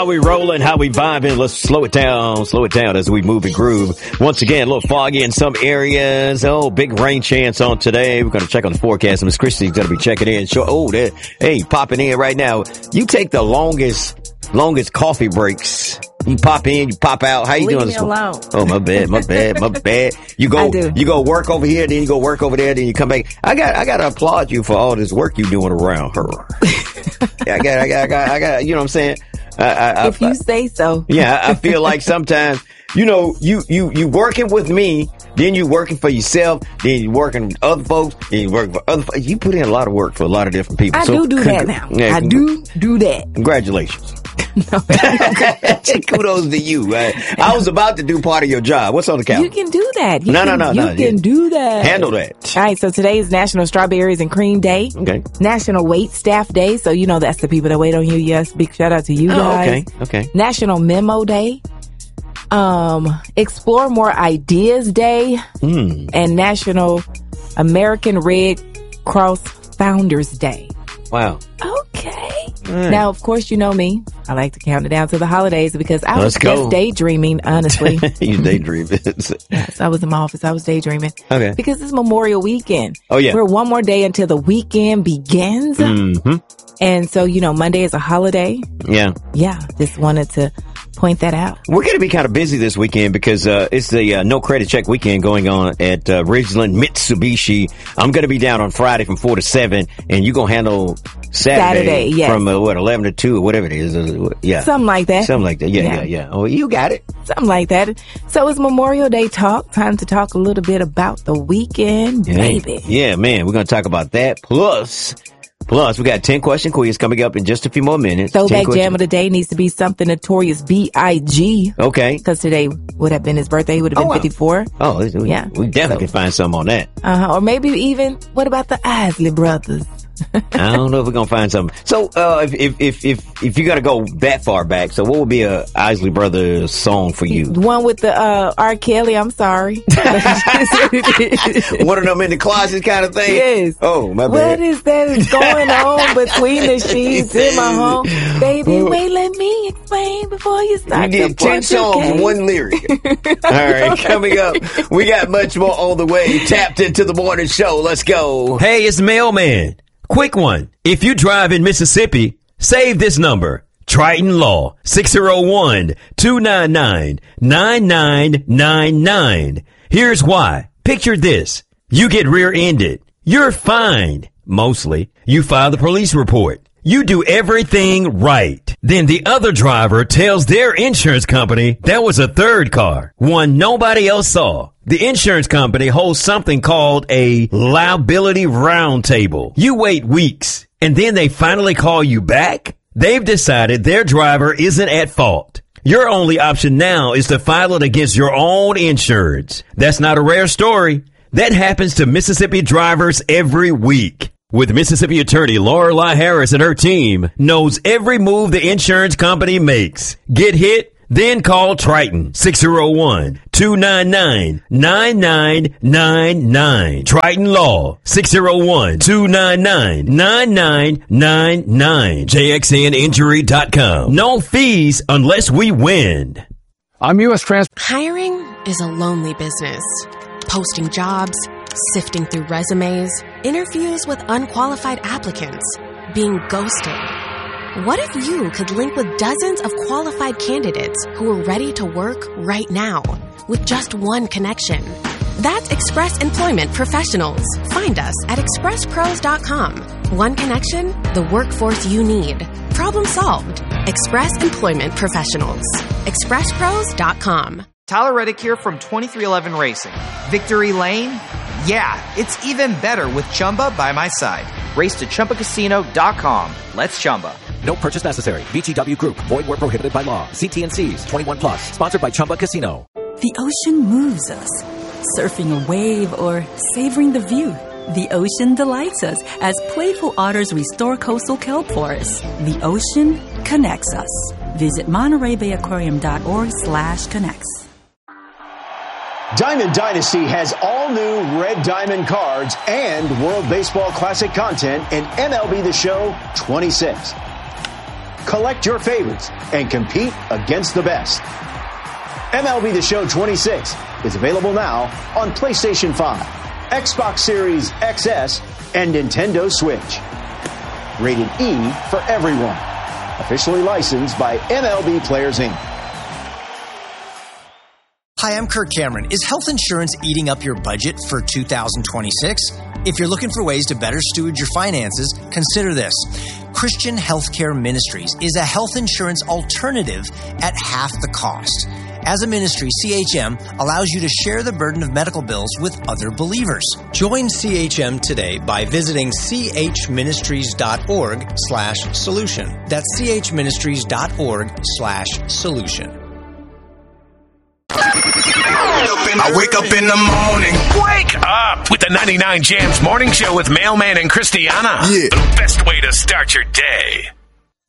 How we rolling, how we vibing. Let's slow it down as we move and groove. Once again, a little foggy in some areas. Oh, big rain chance on today. We're going to check on the forecast. Miss Christie's going to be checking in. Hey, popping in right now. You take the longest coffee breaks. You pop in, you pop out. How you doing this morning? Alone. Oh, my bad. You go work over here, then you go work over there, then you come back. I got to applaud you for all this work you doing around her. I got, you know what I'm saying? If you say so. Yeah, I feel like sometimes, you working with me, then you working for yourself, then you working with other folks, then you working for other folks. You put in a lot of work for a lot of different people. I do that now. Yeah, I do that. Congratulations. No. Kudos to you. I was about to do part of your job. What's on the calendar? You can do that. No. You can do that. Handle that. All right, so today is National Strawberries and Cream Day. Okay. National Wait Staff Day. So, that's the people that wait on you. Yes, big shout out to you guys. Okay. National Memo Day. Explore More Ideas Day. And National American Red Cross Founders Day. Wow. Okay. Now, of course, you know me. I like to count it down to the holidays because I was just daydreaming, honestly. You daydreaming. Yes, I was in my office. I was daydreaming. Okay. Because it's Memorial Weekend. Oh, yeah. We're one more day until the weekend begins. Mm-hmm. And so, Monday is a holiday. Yeah. Yeah. Just wanted to point that out. We're going to be kind of busy this weekend because it's the no credit check weekend going on at Ridgeland Mitsubishi. I'm going to be down on Friday from 4 to 7, and you're going to handle Saturday yes. from 11 to 2 or whatever it is. Yeah, something like that. Yeah. Oh, you got it. Something like that. So it's Memorial Day talk. Time to talk a little bit about the weekend, baby. Yeah, man. We're going to talk about that. Plus, we got 10 question quiz coming up in just a few more minutes. Throwback jam of the day needs to be something Notorious B.I.G. Okay. Because today would have been his birthday. He would have been 54. Oh, yeah. We definitely can find something on that. Or maybe even, what about the Isley Brothers? I don't know if we're gonna find something. So, if you gotta go that far back, so what would be a Isley Brothers song for you? One with the R. Kelly. I'm sorry. One of them in the closet kind of thing. Yes. Oh, my bad. What is that going on between the sheets in my home, baby? Wait, let me explain before you start. You did 10 songs, one lyric. All right, coming up, we got much more on the way. Tapped into the morning show. Let's go. Hey, it's Mailman. Quick one. If you drive in Mississippi, save this number. Triton Law, 601-299-9999. Here's why. Picture this. You get rear-ended. You're fined. Mostly. You file the police report. You do everything right. Then the other driver tells their insurance company there was a third car, one nobody else saw. The insurance company holds something called a liability roundtable. You wait weeks, and then they finally call you back. They've decided their driver isn't at fault. Your only option now is to file it against your own insurance. That's not a rare story. That happens to Mississippi drivers every week. With Mississippi attorney Lorelei Harris and her team knows every move the insurance company makes. Get hit? Then call Triton, 601-299-9999. Triton Law, 601-299-9999. JXNinjury.com. No fees unless we win. I'm U.S. Trans. Hiring is a lonely business. Posting jobs, sifting through resumes, interviews with unqualified applicants, being ghosted. What if you could link with dozens of qualified candidates who are ready to work right now with just one connection? That's Express Employment Professionals. Find us at expresspros.com. One connection, the workforce you need. Problem solved. Express Employment Professionals. expresspros.com. Tyler Reddick here from 2311 Racing. Victory Lane? Yeah, it's even better with Chumba by my side. Race to ChumbaCasino.com. Let's Chumba. No purchase necessary. VGW Group. Void where prohibited by law. See T&Cs. 21 plus. Sponsored by Chumba Casino. The ocean moves us. Surfing a wave or savoring the view. The ocean delights us as playful otters restore coastal kelp forests. The ocean connects us. Visit MontereyBayAquarium.org/connects. Diamond Dynasty has all new Red Diamond cards and World Baseball Classic content in MLB The Show 26. collect your favorites, and compete against the best. MLB The Show 26 is available now on PlayStation 5, Xbox Series XS, and Nintendo Switch. Rated E for everyone. Officially licensed by MLB Players Inc. Hi, I'm Kirk Cameron. Is health insurance eating up your budget for 2026? If you're looking for ways to better steward your finances, consider this. Christian Healthcare Ministries is a health insurance alternative at half the cost. As a ministry, CHM allows you to share the burden of medical bills with other believers. Join CHM today by visiting chministries.org/solution. That's chministries.org/solution. I wake up in the morning. Wake up with the 99 Jams Morning Show with Mailman and Christiana. Yeah. The best way to start your day.